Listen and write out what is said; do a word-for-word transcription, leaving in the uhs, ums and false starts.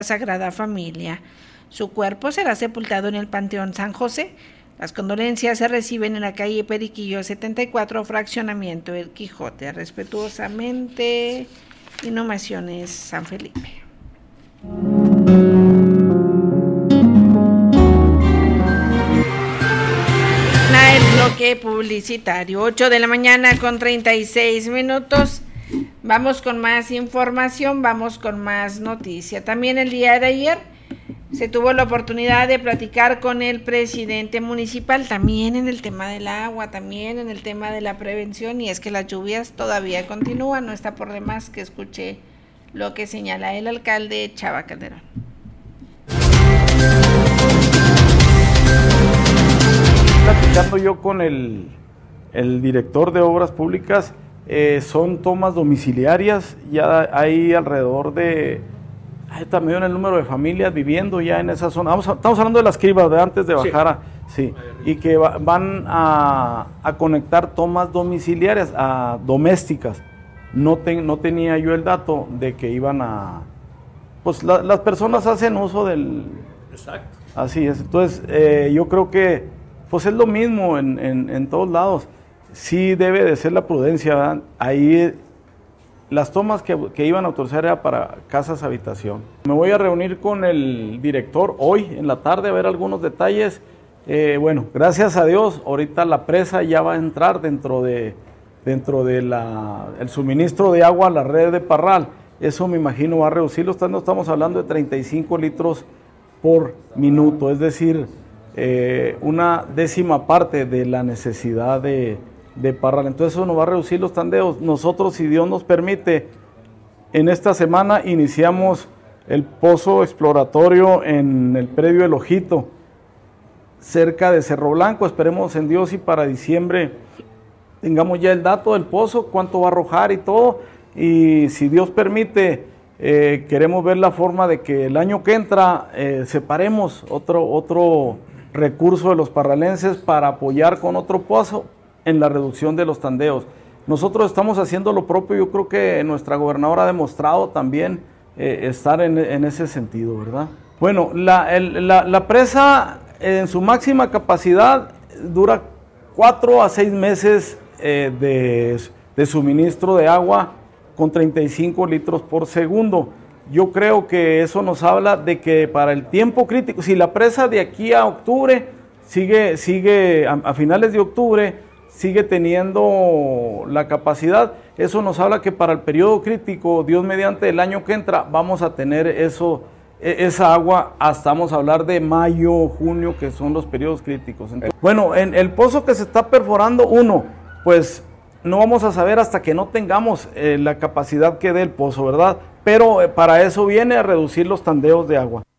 Sagrada Familia. Su cuerpo será sepultado en el Panteón San José. Las condolencias se reciben en la calle Periquillo setenta y cuatro, fraccionamiento El Quijote. Respetuosamente, Inhumaciones San Felipe. El bloque publicitario, ocho de la mañana con treinta y seis minutos. Vamos con más información, vamos con más noticia. También el día de ayer se tuvo la oportunidad de platicar con el presidente municipal, también en el tema del agua, también en el tema de la prevención, y es que las lluvias todavía continúan. No está por demás que escuche lo que señala el alcalde Chava Calderón. Platicando yo con el, el director de Obras Públicas, eh, son tomas domiciliarias, ya hay alrededor de, hay también el número de familias viviendo ya en esa zona. Vamos a, estamos hablando de las cribas de antes de bajar, a, sí, y que va, van a, a conectar tomas domiciliarias, a domésticas. No, ten, no tenía yo el dato de que iban a, pues la, las personas hacen uso del... Exacto. Así es, entonces eh, yo creo que pues es lo mismo en, en, en todos lados. Sí debe de ser la prudencia, ¿verdad? Ahí las tomas que, que iban a autorizar era para casas habitación. Me voy a reunir con el director hoy en la tarde a ver algunos detalles. Eh, bueno, gracias a Dios, ahorita la presa ya va a entrar dentro de dentro de la el suministro de agua a la red de Parral. Eso me imagino va a reducirlo. No estamos hablando de treinta y cinco litros por minuto, es decir, Eh, una décima parte de la necesidad de, de Parral. Entonces eso nos va a reducir los tandeos. Nosotros, si Dios nos permite, en esta semana iniciamos el pozo exploratorio en el predio El Ojito, cerca de Cerro Blanco. Esperemos en Dios y para diciembre tengamos ya el dato del pozo, cuánto va a arrojar y todo, y si Dios permite, eh, queremos ver la forma de que el año que entra eh, separemos otro, otro recurso de los parralenses para apoyar con otro pozo en la reducción de los tandeos. Nosotros estamos haciendo lo propio. Yo creo que nuestra gobernadora ha demostrado también eh, estar en, en ese sentido, ¿verdad? Bueno, la, el, la, la presa en su máxima capacidad dura cuatro a seis meses eh, de, de suministro de agua con treinta y cinco litros por segundo. Yo creo que eso nos habla de que para el tiempo crítico, si la presa de aquí a octubre sigue, sigue a, a finales de octubre, sigue teniendo la capacidad, eso nos habla que para el periodo crítico, Dios mediante el año que entra, vamos a tener eso, esa agua hasta vamos a hablar de mayo, junio, que son los periodos críticos. Entonces, bueno, en el pozo que se está perforando, uno, pues no vamos a saber hasta que no tengamos eh, la capacidad que dé el pozo, ¿verdad? Pero eh, para eso viene a reducir los tandeos de agua.